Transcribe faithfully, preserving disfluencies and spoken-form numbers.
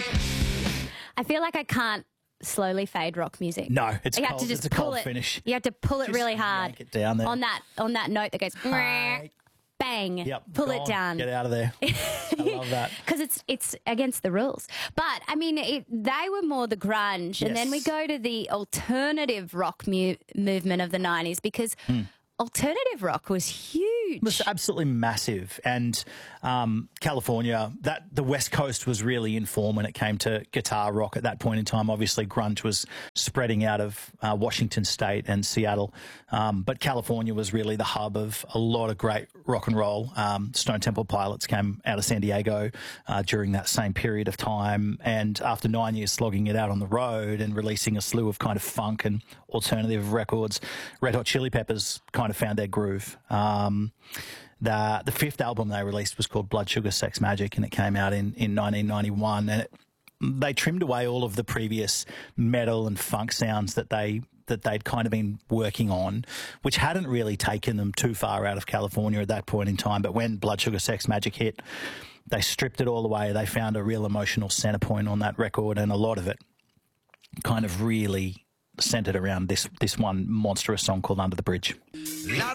I feel like I can't slowly fade rock music. No, it's you cold. have to just it's a pull cold it. finish. You have to pull it Just really hard yank it down there. on that on that note that goes Right. bang. Yep, pull go it on, down. Get out of there. I love that. Because it's it's against the rules. But I mean, it, they were more the grunge, and then we Yes. go to the alternative rock mu- movement of the nineties because Mm. alternative rock was huge. It was absolutely massive, and um, California, that the West Coast was really in form when it came to guitar rock at that point in time. Obviously, grunge was spreading out of uh, Washington State and Seattle, um, but California was really the hub of a lot of great rock and roll. Um, Stone Temple Pilots came out of San Diego uh, during that same period of time, and after nine years slogging it out on the road and releasing a slew of kind of funk and alternative records, Red Hot Chili Peppers kind of found their groove. Um, the the fifth album they released was called Blood Sugar Sex Magic, and it came out in, in nineteen ninety-one, and it, they trimmed away all of the previous metal and funk sounds that they that they'd kind of been working on, which hadn't really taken them too far out of California at that point in time. But when Blood Sugar Sex Magic hit, they stripped it all away. They found a real emotional center point on that record, and a lot of it kind of really centered around this this one monstrous song called Under the Bridge.